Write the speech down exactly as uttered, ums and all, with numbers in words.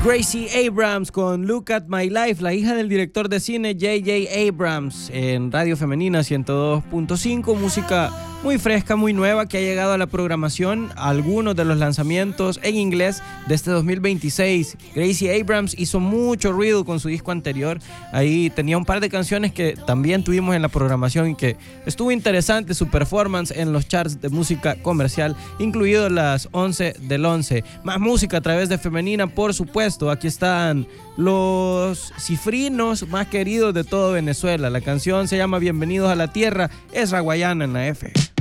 Gracie Abrams con Look at My Life, la hija del director de cine J J Abrams, en Radio Femenina ciento dos punto cinco. Música muy fresca, muy nueva, que ha llegado a la programación, a algunos de los lanzamientos en inglés de este dos mil veintiséis. Gracie Abrams hizo mucho ruido con su disco anterior. Ahí tenía un par de canciones que también tuvimos en la programación y que estuvo interesante su performance en los charts de música comercial, incluido las once del once. Más música a través de Femenina, por supuesto. Aquí están los cifrinos más queridos de todo Venezuela. La canción se llama Bienvenidos a la Tierra. Es Raguayana en la F.